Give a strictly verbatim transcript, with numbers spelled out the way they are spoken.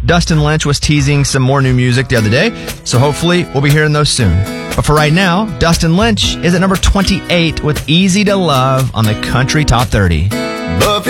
Dustin Lynch was teasing some more new music the other day, so hopefully we'll be hearing those soon. But for right now, Dustin Lynch is at number twenty-eight with Easy to Love on the Country Top thirty.